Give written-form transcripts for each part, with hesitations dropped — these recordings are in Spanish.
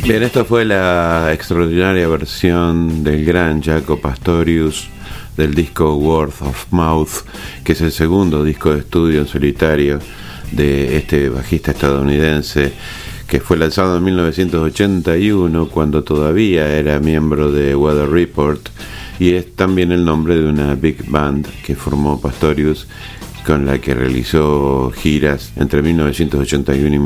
Bien, esta fue la extraordinaria versión del gran Jaco Pastorius del disco Word of Mouth, que es el segundo disco de estudio en solitario de este bajista estadounidense, que fue lanzado en 1981 cuando todavía era miembro de Weather Report, y es también el nombre de una big band que formó Pastorius, con la que realizó giras entre 1981 y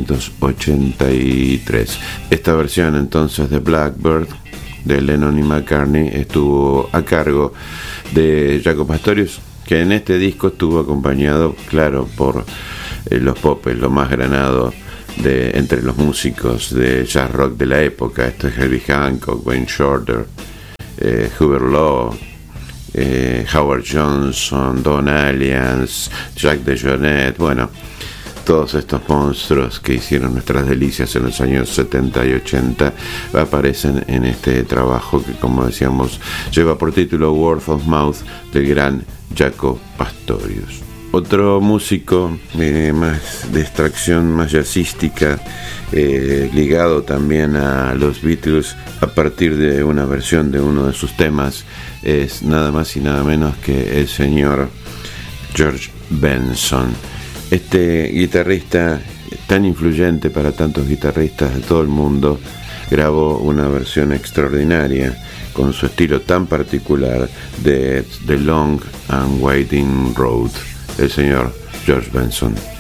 1983. Esta versión entonces de Blackbird de Lennon y McCartney estuvo a cargo de Jaco Pastorius, que en este disco estuvo acompañado, claro, por los Popes, lo más granado entre los músicos de jazz rock de la época. Esto es Herbie Hancock, Wayne Shorter, Hubert Law, Howard Johnson, Don Alliance, Jack DeJohnette, bueno, todos estos monstruos que hicieron nuestras delicias en los años 70 y 80 aparecen en este trabajo que, como decíamos, lleva por título Word of Mouth del gran Jaco Pastorius. Otro músico más de extracción más jazzística, ligado también a los Beatles a partir de una versión de uno de sus temas, es nada más y nada menos que el señor George Benson. Este guitarrista tan influyente para tantos guitarristas de todo el mundo grabó una versión extraordinaria con su estilo tan particular de The Long and Winding Road, el señor George Benson.